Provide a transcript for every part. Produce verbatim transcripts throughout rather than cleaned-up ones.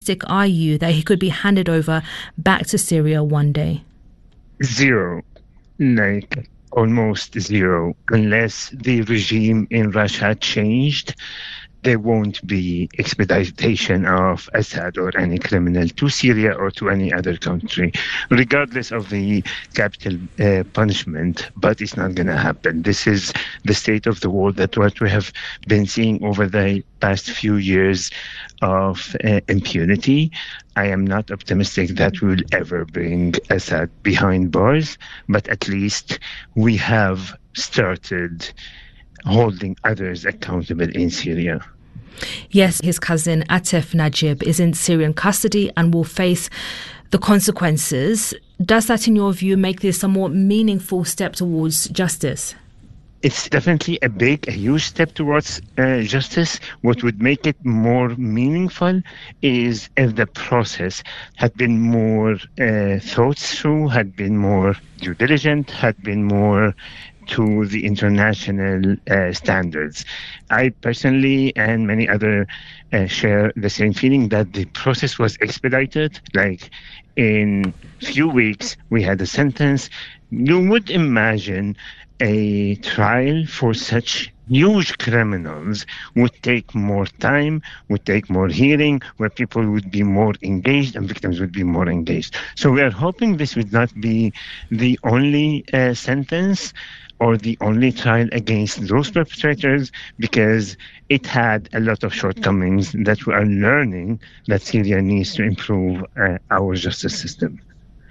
optimistic are you that he could be handed over back to Syria one day? Zero. Like, almost zero. Unless the regime in Russia changed, there won't be expedition of Assad or any criminal to Syria or to any other country, regardless of the capital uh, punishment. But it's not going to happen. This is the state of the world, that what we have been seeing over the past few years of uh, impunity. I am not optimistic that we will ever bring Assad behind bars, but at least we have started holding others accountable in Syria. Yes, his cousin Atef Najib is in Syrian custody and will face the consequences. Does that, in your view, make this a more meaningful step towards justice? It's definitely a big, a huge step towards uh, justice. What would make it more meaningful is if the process had been more uh, thought through, had been more due diligent, had been more to the international uh, standards. I personally and many other uh, share the same feeling that the process was expedited. Like, in few weeks, we had a sentence. You would imagine a trial for such huge criminals would take more time, would take more hearing, where people would be more engaged and victims would be more engaged. So we are hoping this would not be the only uh, sentence or the only trial against those perpetrators, because it had a lot of shortcomings that we are learning that Syria needs to improve uh, our justice system.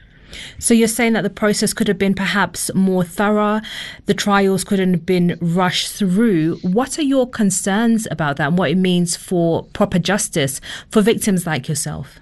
So you're saying that the process could have been perhaps more thorough, the trials couldn't have been rushed through. What are your concerns about that and what it means for proper justice for victims like yourself?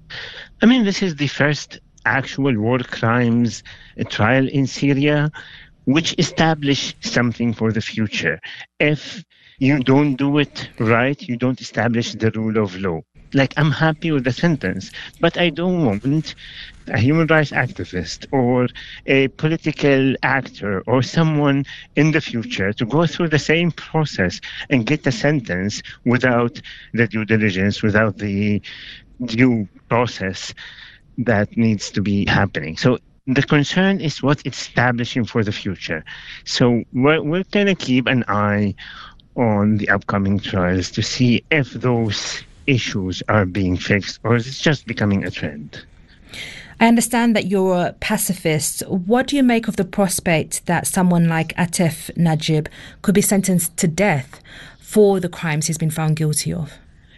I mean, this is the first actual war crimes trial in Syria, which establish something for the future. If you don't do it right, you don't establish the rule of law. Like, I'm happy with the sentence, but I don't want a human rights activist or a political actor or someone in the future to go through the same process and get a sentence without the due diligence, without the due process that needs to be happening. So the concern is what it's establishing for the future. So we're, we're going to keep an eye on the upcoming trials to see if those issues are being fixed or is it just becoming a trend. I understand that you're a pacifist. What do you make of the prospect that someone like Atef Najib could be sentenced to death for the crimes he's been found guilty of?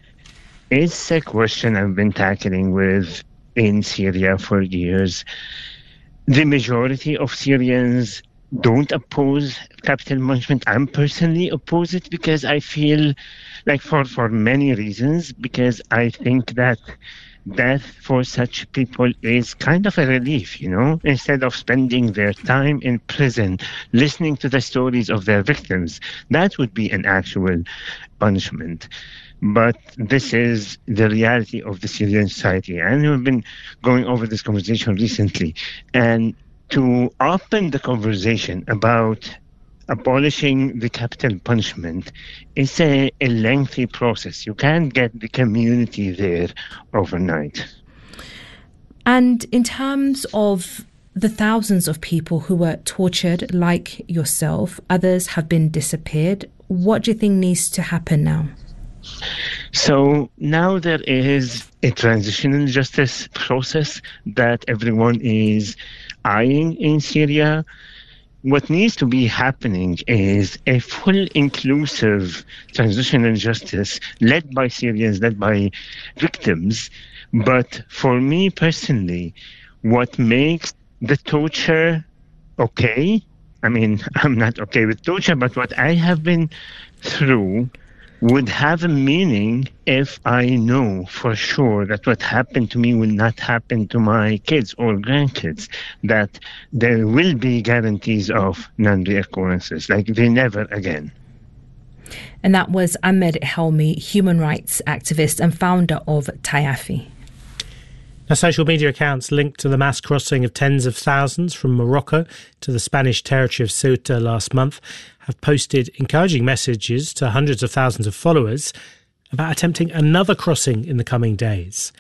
It's a question I've been tackling with in Syria for years. The majority of Syrians don't oppose capital punishment. I'm personally oppose it because I feel like for, for many reasons, because I think that death for such people is kind of a relief, you know, instead of spending their time in prison, listening to the stories of their victims. That would be an actual punishment. But this is the reality of the Syrian society. And we've been going over this conversation recently. And to open the conversation about abolishing the capital punishment is a, a lengthy process. You can't get the community there overnight. And in terms of the thousands of people who were tortured like yourself, others have been disappeared. What do you think needs to happen now? So now there is a transitional justice process that everyone is eyeing in Syria. What needs to be happening is a full inclusive transitional justice led by Syrians, led by victims. But for me personally, what makes the torture okay, I mean, I'm not okay with torture, but what I have been through would have a meaning if I know for sure that what happened to me will not happen to my kids or grandkids, that there will be guarantees of non-reoccurrences, like they never again. And that was Ahmed Helmi, human rights activist and founder of Tayafi. Now, social media accounts linked to the mass crossing of tens of thousands from Morocco to the Spanish territory of Ceuta last month have posted encouraging messages to hundreds of thousands of followers about attempting another crossing in the coming days.